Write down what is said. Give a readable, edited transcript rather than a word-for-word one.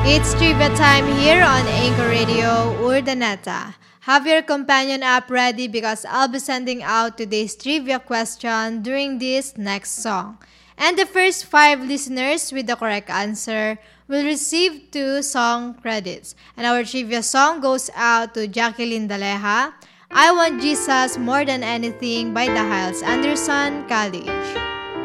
It's trivia time here on Anchor Radio Urdaneta. Have your companion app ready because I'll be sending out today's trivia question during this next song. And the first 5 listeners with the correct answer will receive 2 song credits. And our trivia song goes out to Jacqueline Daleja. I Want Jesus More Than Anything by the Hiles Anderson College.